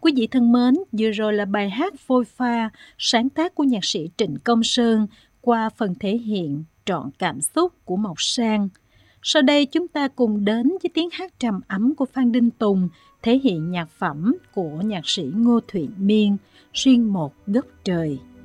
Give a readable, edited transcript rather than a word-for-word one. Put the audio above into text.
Quý vị thân mến, vừa rồi là bài hát Phôi Pha, sáng tác của nhạc sĩ Trịnh Công Sơn qua phần thể hiện trọn cảm xúc của Mộc Sang. Sau đây chúng ta cùng đến với tiếng hát trầm ấm của Phan Đình Tùng, thể hiện nhạc phẩm của nhạc sĩ Ngô Thụy Miên, Xuyên một góc trời.